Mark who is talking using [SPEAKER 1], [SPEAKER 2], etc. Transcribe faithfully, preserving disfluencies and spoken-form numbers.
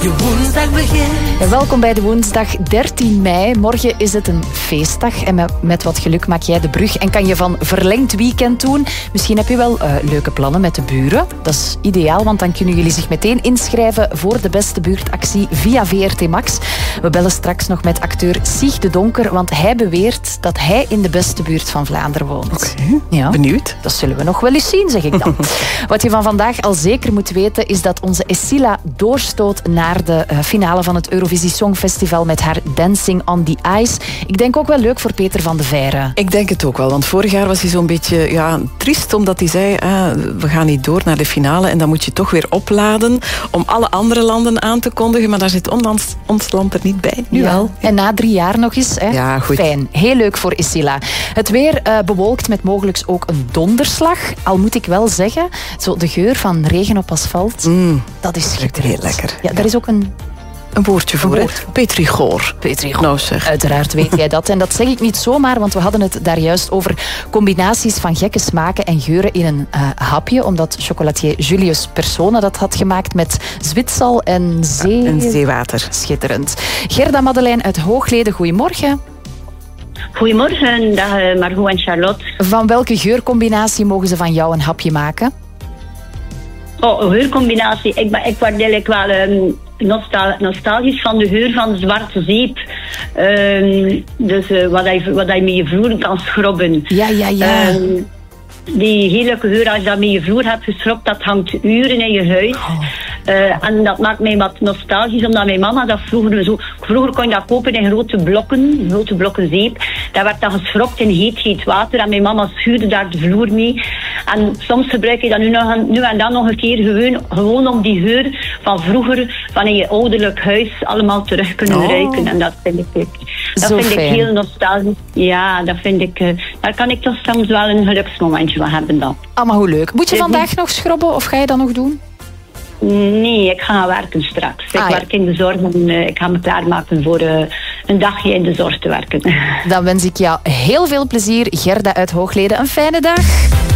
[SPEAKER 1] Je woensdag begint.
[SPEAKER 2] Welkom bij de woensdag dertien mei. Morgen is het een feestdag en met, met wat geluk maak jij de brug en kan je van verlengd weekend doen. Misschien heb je wel uh, leuke plannen met de buren. Dat is ideaal, want dan kunnen jullie zich meteen inschrijven voor de beste buurtactie via V R T Max. We bellen straks nog met acteur Sieg de Donker, want hij beweert dat hij in de beste buurt van Vlaanderen woont.
[SPEAKER 3] Oké, okay, ja. Benieuwd.
[SPEAKER 2] Dat zullen we nog wel eens zien, zeg ik dan. Wat je van vandaag al zeker moet weten is dat onze Escilla doorstoot naar de uh, finale van het Eurovisie Songfestival met haar Dancing on the Ice. Ik denk ook wel leuk voor Peter van de Veire.
[SPEAKER 3] Ik denk het ook wel, want vorig jaar was hij zo'n beetje ja, triest, omdat hij zei, ah, we gaan niet door naar de finale en dan moet je toch weer opladen om alle andere landen aan te kondigen, maar daar zit ons, ons land er niet bij. Nu
[SPEAKER 2] ja.
[SPEAKER 3] wel.
[SPEAKER 2] En na drie jaar nog eens. Hè?
[SPEAKER 3] Ja, goed.
[SPEAKER 2] Fijn. Heel leuk voor Escilla. Het weer uh, bewolkt met mogelijk ook een donderslag. Al moet ik wel zeggen, zo de geur van regen op asfalt, mm, dat is schitterend.
[SPEAKER 3] Heel lekker.
[SPEAKER 2] Ja, daar is ook een...
[SPEAKER 3] Een woordje voor,
[SPEAKER 2] een woord.
[SPEAKER 3] Petrichor.
[SPEAKER 2] Petrichor.
[SPEAKER 3] Nou zeg.
[SPEAKER 2] Uiteraard weet jij dat. En dat zeg ik niet zomaar, want we hadden het daar juist over combinaties van gekke smaken en geuren in een uh, hapje. Omdat chocolatier Julius Persone dat had gemaakt met zwitsal en zee...
[SPEAKER 3] En zeewater.
[SPEAKER 2] Schitterend. Gerda Madeleine uit Hoogleden, goedemorgen.
[SPEAKER 4] Goedemorgen, dag Margot en Charlotte.
[SPEAKER 2] Van welke geurcombinatie mogen ze van jou een hapje maken?
[SPEAKER 4] Oh, een geurcombinatie. Ik, ik word eigenlijk wel um, nostal- nostalgisch van de geur van zwarte zeep. Um, dus uh, wat je wat je met je vloer kan schrobben.
[SPEAKER 2] Ja, ja, ja. Um,
[SPEAKER 4] die heerlijke geur, als je dat met je vloer hebt geschrobt, dat hangt uren in je huis. Oh. Uh, en dat maakt mij wat nostalgisch, omdat mijn mama dat vroeger zo... Vroeger kon je dat kopen in grote blokken, grote blokken zeep. Dat werd dan geschrobt in heet, heet water. En mijn mama schuurde daar de vloer mee. En soms gebruik je dat nu, nog, nu en dan nog een keer gewoon, gewoon om die geur van vroeger, van in je ouderlijk huis, allemaal terug kunnen oh. ruiken. En dat vind ik, dat vind ik heel nostalgisch. Ja, dat vind ik... Uh, daar kan ik toch soms wel een geluksmomentje van hebben dan.
[SPEAKER 2] Allemaal hoe leuk. Moet je vandaag nog schrobben of ga je dat nog doen?
[SPEAKER 4] Nee, ik ga werken straks. Ik ah, ja. werk in de zorg en uh, ik ga me klaarmaken voor uh, een dagje in de zorg te werken.
[SPEAKER 2] Dan wens ik jou heel veel plezier. Gerda uit Hoogleden, een fijne dag.